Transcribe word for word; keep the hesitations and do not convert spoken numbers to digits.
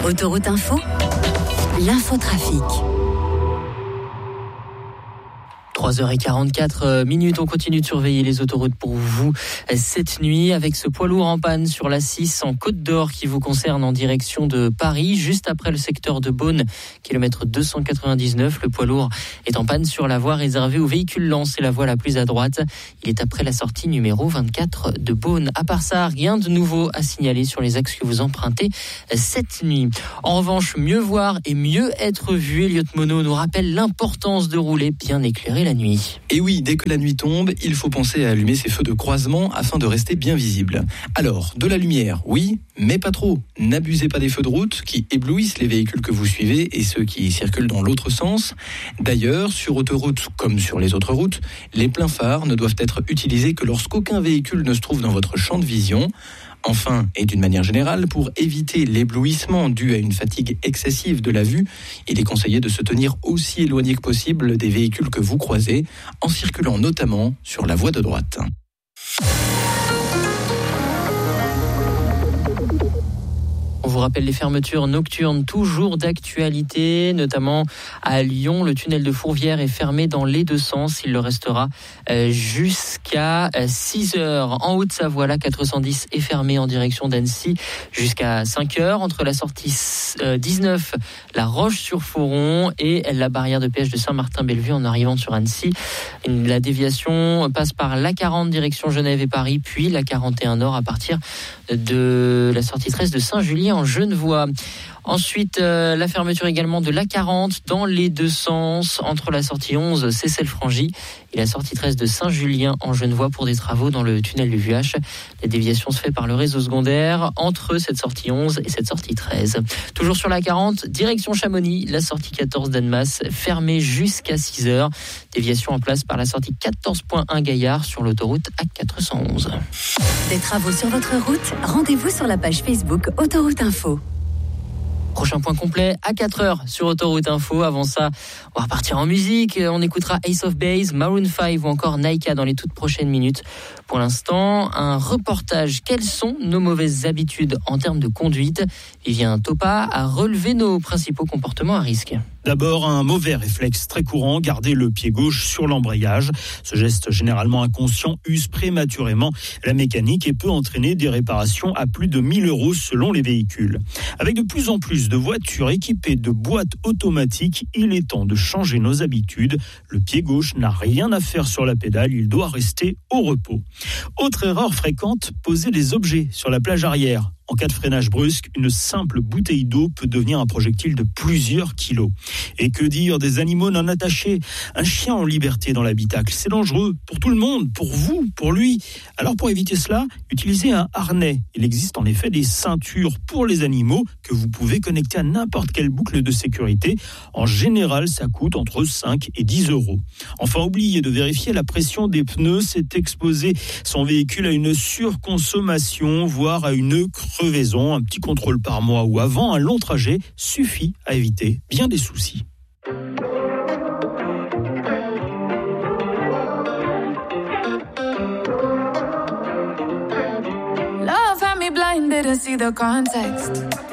Autoroute Info, l'infotrafic. trois heures quarante-quatre minutes, on continue de surveiller les autoroutes pour vous cette nuit avec ce poids lourd en panne sur l'A six en Côte d'Or qui vous concerne en direction de Paris, juste après le secteur de Beaune, kilomètre deux cent quatre-vingt-dix-neuf. Le poids lourd est en panne sur la voie réservée aux véhicules lents, c'est la voie la plus à droite. Il est après la sortie numéro vingt-quatre de Beaune. À part ça, rien de nouveau à signaler sur les axes que vous empruntez cette nuit. En revanche, mieux voir et mieux être vu, Elliot Monod nous rappelle l'importance de rouler bien éclairé la nuit. Et oui, dès que la nuit tombe, il faut penser à allumer ses feux de croisement afin de rester bien visible. Alors, de la lumière, oui, mais pas trop. N'abusez pas des feux de route qui éblouissent les véhicules que vous suivez et ceux qui circulent dans l'autre sens. D'ailleurs, sur autoroute comme sur les autres routes, les pleins phares ne doivent être utilisés que lorsqu'aucun véhicule ne se trouve dans votre champ de vision. Enfin, et d'une manière générale, pour éviter l'éblouissement dû à une fatigue excessive de la vue, il est conseillé de se tenir aussi éloigné que possible des véhicules que vous croisez, en circulant notamment sur la voie de droite. On vous rappelle les fermetures nocturnes toujours d'actualité, notamment à Lyon. Le tunnel de Fourvière est fermé dans les deux sens. Il le restera jusqu'à six heures. En Haute-Savoie, la quatre cent dix est fermée en direction d'Annecy jusqu'à cinq heures. Entre la sortie dix-neuf, la Roche-sur-Foron, et la barrière de péage de Saint-Martin-Bellevue en arrivant sur Annecy. La déviation passe par la quarante direction Genève et Paris, puis la quarante et un nord à partir de la sortie treize de Saint-Julien en Genevois. Ensuite, euh, la fermeture également de l'A quarante dans les deux sens entre la sortie onze Seyssel-Frangy et la sortie treize de Saint-Julien en Genevois pour des travaux dans le tunnel du V H. La déviation se fait par le réseau secondaire entre cette sortie onze et cette sortie treize. Toujours sur l'A quarante, direction Chamonix, la sortie quatorze d'Annemasse fermée jusqu'à six heures. Déviation en place par la sortie quatorze point un Gaillard sur l'autoroute A quatre cent onze. Des travaux sur votre route, rendez-vous sur la page Facebook Autoroute Info. Prochain point complet à quatre heures sur Autoroute Info. Avant ça, on va repartir en musique. On écoutera Ace of Base, Maroon cinq ou encore Naika dans les toutes prochaines minutes. Pour l'instant, un reportage. Quelles sont nos mauvaises habitudes en termes de conduite ? Vivien Topa a relevé nos principaux comportements à risque. D'abord, un mauvais réflexe très courant, garder le pied gauche sur l'embrayage. Ce geste généralement inconscient use prématurément la mécanique et peut entraîner des réparations à plus de mille euros selon les véhicules. Avec de plus en plus de voitures équipées de boîtes automatiques, il est temps de changer nos habitudes. Le pied gauche n'a rien à faire sur la pédale, il doit rester au repos. Autre erreur fréquente, poser des objets sur la plage arrière. En cas de freinage brusque, une simple bouteille d'eau peut devenir un projectile de plusieurs kilos. Et que dire des animaux non attachés ? Un chien en liberté dans l'habitacle, c'est dangereux pour tout le monde, pour vous, pour lui. Alors pour éviter cela, utilisez un harnais. Il existe en effet des ceintures pour les animaux que vous pouvez connecter à n'importe quelle boucle de sécurité. En général, ça coûte entre cinq et dix euros. Enfin, oubliez de vérifier la pression des pneus. C'est exposer son véhicule à une surconsommation, voire à une crevaison. Crevaison, un petit contrôle par mois ou avant un long trajet suffit à éviter bien des soucis. Love had me blind, didn't see the context.